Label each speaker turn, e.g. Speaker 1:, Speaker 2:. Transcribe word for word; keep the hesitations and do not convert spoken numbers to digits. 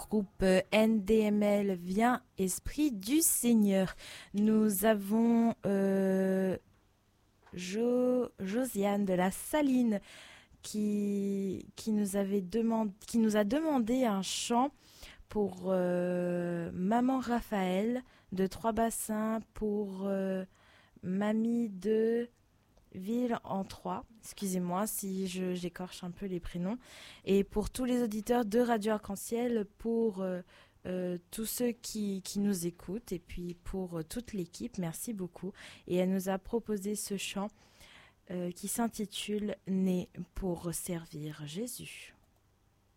Speaker 1: groupe euh, N D M L, Viens Esprit du Seigneur. Nous avons euh, Jo- Josiane de la Saline qui, qui, nous avait demandé, qui nous a demandé un chant pour euh, Maman Raphaël de Trois-Bassins, pour euh, Mamie de Ville en Troyes, excusez-moi si je, j'écorche un peu les prénoms, et pour tous les auditeurs de Radio Arc-en-Ciel, pour euh, euh, tous ceux qui, qui nous écoutent, et puis pour euh, toute l'équipe, merci beaucoup. Et elle nous a proposé ce chant euh, qui s'intitule Né pour servir Jésus.